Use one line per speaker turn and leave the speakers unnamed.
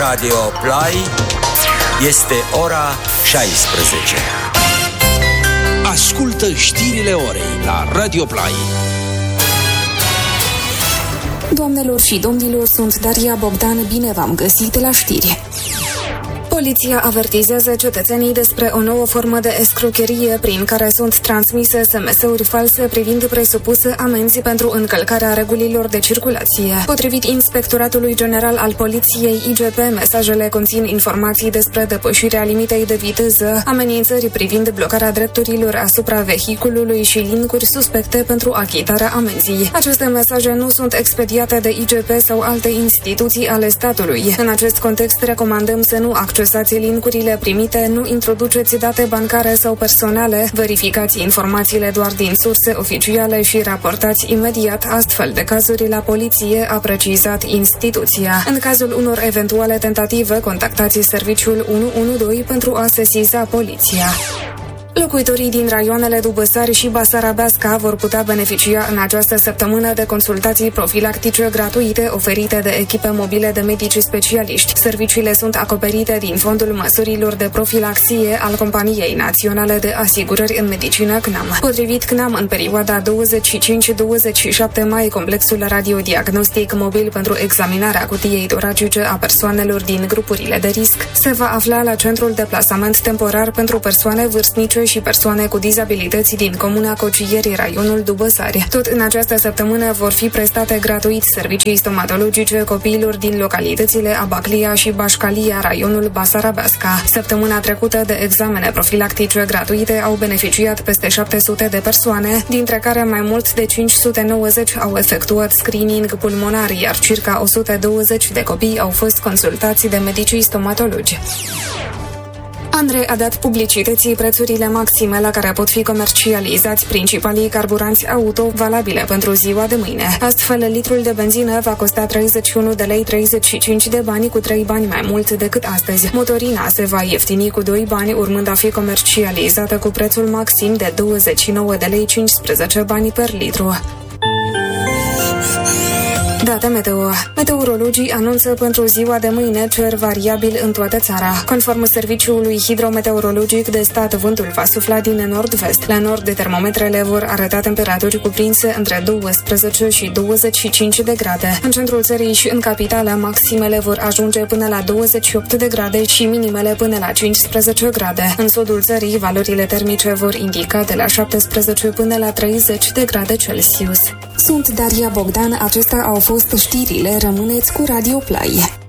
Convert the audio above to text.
Radio Play. Este ora 16.
Ascultă știrile orei la Radio Play.
Doamnelor și domnilor, sunt Daria Bogdan, bine v-am găsit la știri. Poliția avertizează cetățenii despre o nouă formă de escrocherie prin care sunt transmise SMS-uri false privind presupuse amenzi pentru încălcarea regulilor de circulație. Potrivit Inspectoratului General al Poliției IGP, mesajele conțin informații despre depășirea limitei de viteză, amenințări privind blocarea drepturilor asupra vehiculului și linkuri suspecte pentru achitarea amenzii. Aceste mesaje nu sunt expediate de IGP sau alte instituții ale statului. În acest context, recomandăm să nu accesați linkurile primite, nu introduceți date bancare sau personale, verificați informațiile doar din surse oficiale și raportați imediat astfel de cazuri la poliție, a precizat instituția. În cazul unor eventuale tentative, contactați serviciul 112 pentru a sesiza poliția. Locuitorii din raioanele Dubăsari și Basarabeasca vor putea beneficia în această săptămână de consultații profilactice gratuite oferite de echipe mobile de medici specialiști. Serviciile sunt acoperite din fondul măsurilor de profilaxie al Companiei Naționale de Asigurări în Medicină CNAM. Potrivit CNAM, în perioada 25-27 mai, complexul radiodiagnostic mobil pentru examinarea cutiei toracice a persoanelor din grupurile de risc se va afla la centrul de plasament temporar pentru persoane vârstnice și persoane cu dizabilități din comuna Cocieri, raionul Dubăsari. Tot în această săptămână vor fi prestate gratuit servicii stomatologice copiilor din localitățile Abaclia și Bașcalia, raionul Basarabeasca. Săptămâna trecută de examene profilactice gratuite au beneficiat peste 700 de persoane, dintre care mai mult de 590 au efectuat screening pulmonar, iar circa 120 de copii au fost consultați de medicii stomatologi. ANRE a dat publicității prețurile maxime la care pot fi comercializați principalii carburanți auto valabile pentru ziua de mâine. Astfel, litrul de benzină va costa 31 de lei 35 de bani, cu 3 bani mai mult decât astăzi. Motorina se va ieftini cu 2 bani, urmând a fi comercializată cu prețul maxim de 29 de lei 15 bani per litru. Date meteo. Meteorologii anunță pentru ziua de mâine cer variabil în toată țara. Conform Serviciului Hidrometeorologic de Stat, vântul va sufla din nord-vest. La nord, termometrele vor arăta temperaturi cuprinse între 12 și 25 de grade. În centrul țării și în capitală, maximele vor ajunge până la 28 de grade și minimele până la 15 grade. În sudul țării, valorile termice vor indica de la 17 până la 30 de grade Celsius. Sunt Daria Bogdan, acestea au fost știrile, rămâneți cu Radio Play.